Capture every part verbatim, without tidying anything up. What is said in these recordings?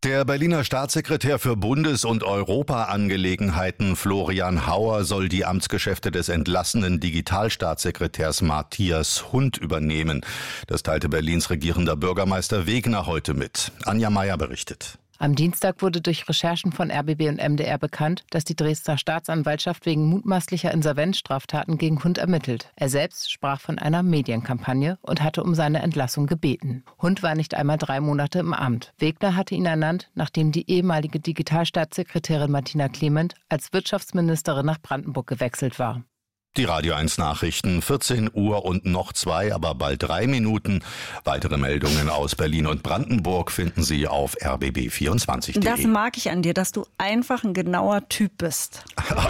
Der Berliner Staatssekretär für Bundes- und Europaangelegenheiten Florian Hauer soll die Amtsgeschäfte des entlassenen Digitalstaatssekretärs Matthias Hund übernehmen. Das teilte Berlins regierender Bürgermeister Wegner heute mit. Anja Meier berichtet. Am Dienstag wurde durch Recherchen von R B B und M D R bekannt, dass die Dresdner Staatsanwaltschaft wegen mutmaßlicher Insolvenzstraftaten gegen Hund ermittelt. Er selbst sprach von einer Medienkampagne und hatte um seine Entlassung gebeten. Hund war nicht einmal drei Monate im Amt. Wegner hatte ihn ernannt, nachdem die ehemalige Digitalstaatssekretärin Martina Clement als Wirtschaftsministerin nach Brandenburg gewechselt war. Die Radio eins Nachrichten, vierzehn Uhr und noch zwei, aber bald drei Minuten. Weitere Meldungen aus Berlin und Brandenburg finden Sie auf r b b vierundzwanzig punkt de. Das mag ich an dir, dass du einfach ein genauer Typ bist.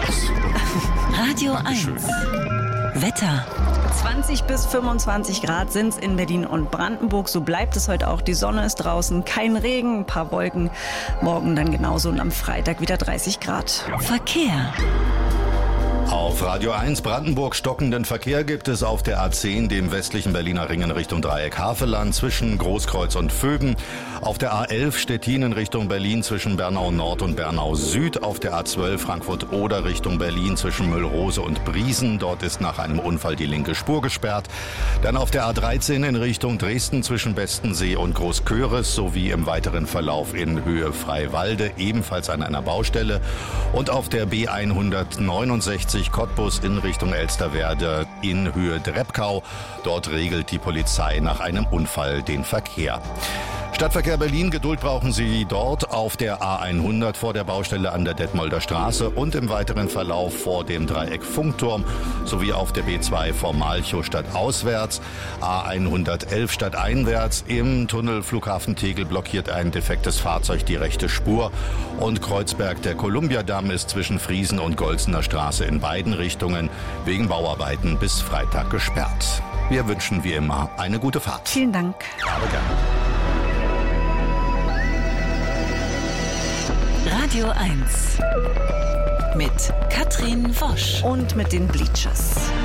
Radio eins. Wetter. zwanzig bis fünfundzwanzig Grad sind es in Berlin und Brandenburg. So bleibt es heute auch. Die Sonne ist draußen, kein Regen, ein paar Wolken. Morgen dann genauso und am Freitag wieder dreißig Grad. Verkehr. Auf Radio eins Brandenburg stockenden Verkehr gibt es auf der A zehn, dem westlichen Berliner Ring in Richtung Dreieck Havelland zwischen Großkreuz und Vögen. Auf der A elf Stettin in Richtung Berlin zwischen Bernau Nord und Bernau Süd. Auf der A zwölf Frankfurt-Oder Richtung Berlin zwischen Müllrose und Briesen. Dort ist nach einem Unfall die linke Spur gesperrt. Dann auf der A dreizehn in Richtung Dresden zwischen Bestensee und Großköris sowie im weiteren Verlauf in Höhe Freiwalde, ebenfalls an einer Baustelle. Und auf der B hundertneunundsechzig Cottbus in Richtung Elsterwerda in Höhe Drebkau. Dort regelt die Polizei nach einem Unfall den Verkehr. Stadtverkehr Berlin, Geduld brauchen Sie dort auf der A hundert vor der Baustelle an der Detmolder Straße und im weiteren Verlauf vor dem Dreieck Funkturm sowie auf der B zwei vor Malchow stadtauswärts, A hundertelf stadteinwärts. Im Tunnel Flughafen Tegel blockiert ein defektes Fahrzeug die rechte Spur und Kreuzberg der Kolumbiadamm ist zwischen Friesen und Golzener Straße in beiden Richtungen wegen Bauarbeiten bis Freitag gesperrt. Wir wünschen wie immer eine gute Fahrt. Vielen Dank. Aber gerne. Radio eins mit Katrin Wosch Und mit den Bleachers.